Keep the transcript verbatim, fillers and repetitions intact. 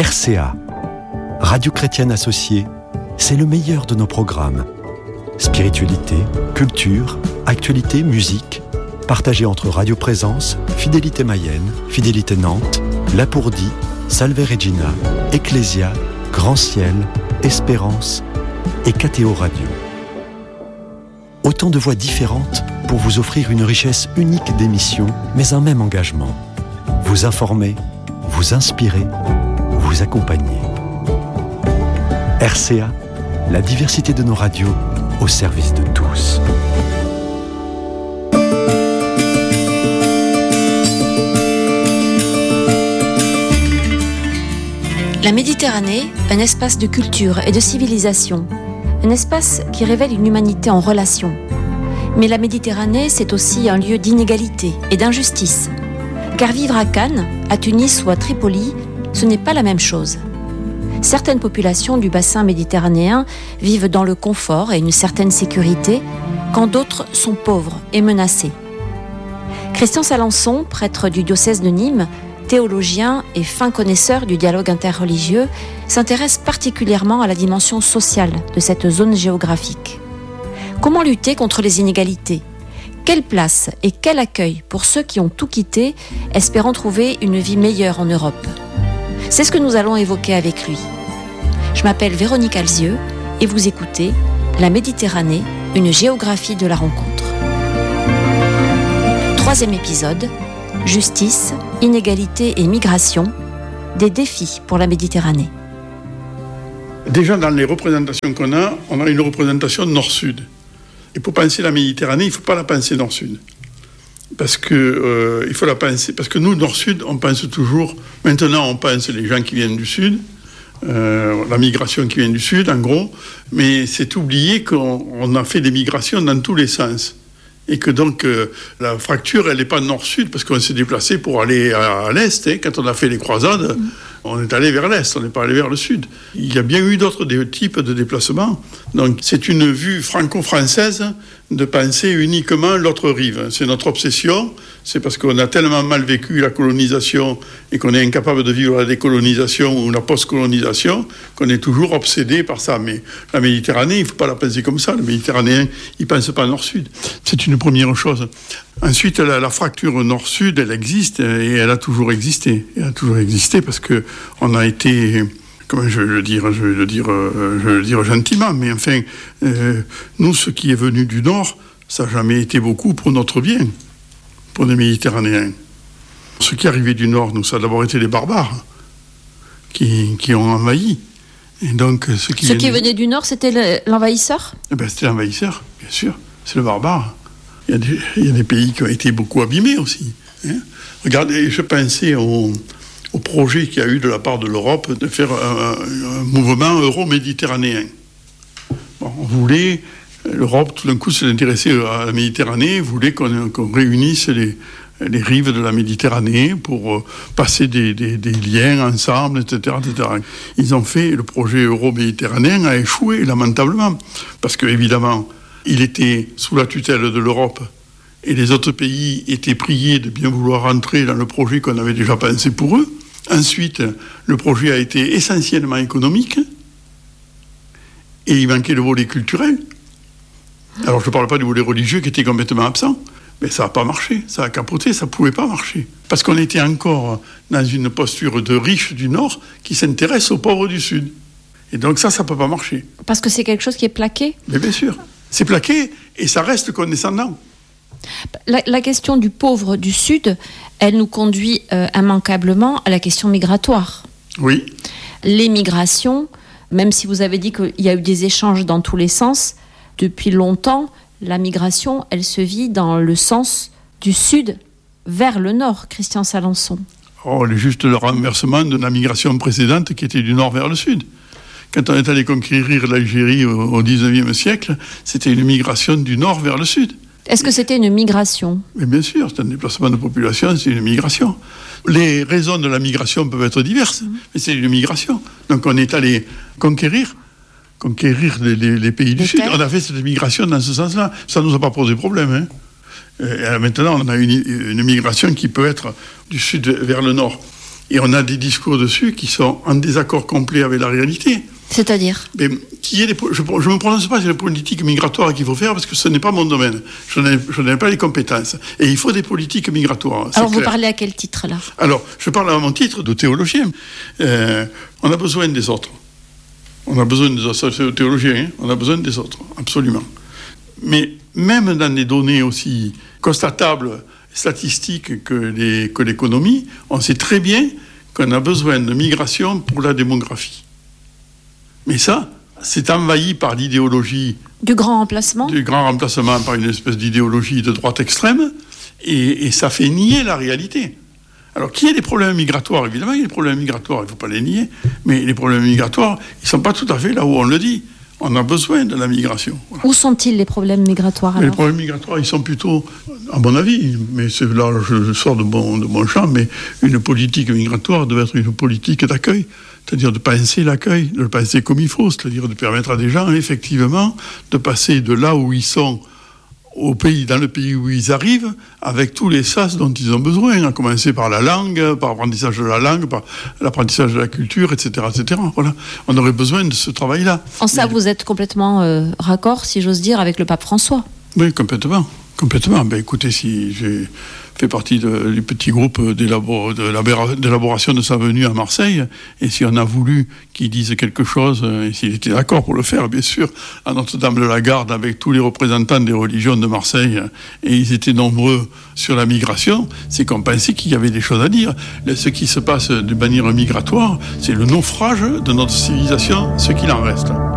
R C A, Radio Chrétienne Associée, c'est le meilleur de nos programmes. Spiritualité, culture, actualité, musique, partagés entre Radio Présence, Fidélité Mayenne, Fidélité Nantes, Lapourdie, Salve Regina, Ecclésia, Grand Ciel, Espérance et K T O Radio. Autant de voix différentes pour vous offrir une richesse unique d'émissions, mais un même engagement. Vous informer, vous inspirer, vous accompagner. R C A, la diversité de nos radios au service de tous. La Méditerranée, un espace de culture et de civilisation. Un espace qui révèle une humanité en relation. Mais la Méditerranée, c'est aussi un lieu d'inégalité et d'injustice. Car vivre à Cannes, à Tunis ou à Tripoli, ce n'est pas la même chose. Certaines populations du bassin méditerranéen vivent dans le confort et une certaine sécurité, quand d'autres sont pauvres et menacées. Christian Salençon, prêtre du diocèse de Nîmes, théologien et fin connaisseur du dialogue interreligieux, s'intéresse particulièrement à la dimension sociale de cette zone géographique. Comment lutter contre les inégalités ? Quelle place et quel accueil pour ceux qui ont tout quitté, espérant trouver une vie meilleure en Europe ? C'est ce que nous allons évoquer avec lui. Je m'appelle Véronique Alzieux et vous écoutez La Méditerranée, une géographie de la rencontre. Troisième épisode, justice, inégalité et migration, des défis pour la Méditerranée. Déjà, dans les représentations qu'on a, on a une représentation nord-sud. Et pour penser la Méditerranée, il ne faut pas la penser nord-sud. Parce que, euh, il faut la penser, parce que nous, nord-sud, on pense toujours... Maintenant, on pense les gens qui viennent du sud, euh, la migration qui vient du sud, en gros. Mais c'est oublier qu'on on a fait des migrations dans tous les sens. Et que donc, euh, la fracture, elle n'est pas nord-sud, parce qu'on s'est déplacé pour aller à, à l'est. Hein, quand on a fait les croisades, mmh. on est allé vers l'est, on n'est pas allé vers le sud. Il y a bien eu d'autres des, types de déplacements. Donc, c'est une vue franco-française de penser uniquement l'autre rive. C'est notre obsession. C'est parce qu'on a tellement mal vécu la colonisation et qu'on est incapable de vivre la décolonisation ou la post-colonisation qu'on est toujours obsédé par ça. Mais la Méditerranée, il ne faut pas la penser comme ça. Le Méditerranéen, il ne pense pas nord-sud. C'est une première chose. Ensuite, la, la fracture nord-sud, elle existe et elle a toujours existé. Elle a toujours existé parce qu'on a été... Comment je vais le dire, je vais le dire, euh, je vais le dire gentiment, mais enfin, euh, nous, ce qui est venu du Nord, ça n'a jamais été beaucoup pour notre bien, pour les Méditerranéens. Ce qui est arrivé du Nord, nous, ça a d'abord été les barbares qui, qui ont envahi. Et donc, ce qui, ce qui venait du Nord, c'était l'envahisseur ? Eh ben, c'était l'envahisseur, bien sûr. C'est le barbare. Il y a des, il y a des pays qui ont été beaucoup abîmés aussi. Hein. Regardez, je pensais au... au projet qu'il y a eu de la part de l'Europe de faire un, un mouvement euro-méditerranéen. Bon, on voulait, l'Europe tout d'un coup s'est intéressée à la Méditerranée, voulait qu'on, qu'on réunisse les, les rives de la Méditerranée pour passer des, des, des liens ensemble, et cetera, et cetera. Ils ont fait, le projet euro-méditerranéen a échoué lamentablement, parce qu'évidemment, il était sous la tutelle de l'Europe. Et les autres pays étaient priés de bien vouloir entrer dans le projet qu'on avait déjà pensé pour eux. Ensuite, le projet a été essentiellement économique et il manquait le volet culturel. Alors, je ne parle pas du volet religieux qui était complètement absent, mais ça n'a pas marché, ça a capoté, ça ne pouvait pas marcher. Parce qu'on était encore dans une posture de riches du Nord qui s'intéresse aux pauvres du Sud. Et donc ça, ça ne peut pas marcher. Parce que c'est quelque chose qui est plaqué ? Mais bien sûr, c'est plaqué et ça reste condescendant. La, la question du pauvre du Sud, elle nous conduit euh, immanquablement à la question migratoire. Oui. Les migrations, même si vous avez dit qu'il y a eu des échanges dans tous les sens, depuis longtemps, la migration, elle se vit dans le sens du Sud vers le Nord, Christian Salençon. Oh, c'est juste le renversement de la migration précédente qui était du Nord vers le Sud. Quand on est allé conquérir l'Algérie au, au dix-neuvième siècle, c'était une migration du Nord vers le Sud. Est-ce que c'était une migration ? Mais bien sûr, c'est un déplacement de population, c'est une migration. Les raisons de la migration peuvent être diverses, mmh. mais c'est une migration. Donc on est allé conquérir, conquérir les, les, les pays du les Sud. Terres. On a fait cette migration dans ce sens-là. Ça ne nous a pas posé problème. Hein. Et maintenant, on a une, une migration qui peut être du Sud vers le Nord. Et on a des discours dessus qui sont en désaccord complet avec la réalité. C'est-à-dire Mais, qui est des, je ne me prononce pas sur les politiques migratoires qu'il faut faire parce que ce n'est pas mon domaine. Je n'ai, je n'ai pas les compétences. Et il faut des politiques migratoires. Alors vous clair. parlez à quel titre là ? Alors, je parle à mon titre de théologien. Euh, on a besoin des autres. On a besoin des autres théologiens. Hein, on a besoin des autres, absolument. Mais même dans des données aussi constatables, statistiques que, les, que l'économie, on sait très bien qu'on a besoin de migration pour la démographie. Mais ça, c'est envahi par l'idéologie... Du grand remplacement ? Du grand remplacement par une espèce d'idéologie de droite extrême, et, et ça fait nier la réalité. Alors, qu'il y ait des problèmes migratoires, évidemment, il y a des problèmes migratoires, il ne faut pas les nier, mais les problèmes migratoires, ils ne sont pas tout à fait là où on le dit. On a besoin de la migration. Voilà. Où sont-ils les problèmes migratoires alors ? Les problèmes migratoires, ils sont plutôt, à mon avis, mais c'est là je sors de mon, de mon champ, mais une politique migratoire devait être une politique d'accueil, c'est-à-dire de penser l'accueil, de le penser comme il faut, c'est-à-dire de permettre à des gens, effectivement, de passer de là où ils sont au pays, dans le pays où ils arrivent, avec tous les sas dont ils ont besoin, à commencer par la langue, par l'apprentissage de la langue, par l'apprentissage de la culture, et cetera, et cetera. Voilà. On aurait besoin de ce travail-là. En ça, Mais... vous êtes complètement euh, raccord, si j'ose dire, avec le pape François. Oui, complètement. Complètement. Ben, écoutez, si j'ai fait partie de, du petit groupe d'élabor, de d'élaboration de sa venue à Marseille, et si on a voulu qu'il dise quelque chose, et s'il était d'accord pour le faire, bien sûr, à Notre-Dame de la Garde, avec tous les représentants des religions de Marseille, et ils étaient nombreux sur la migration, c'est qu'on pensait qu'il y avait des choses à dire. Ce qui se passe de manière migratoire, c'est le naufrage de notre civilisation, ce qu'il en reste.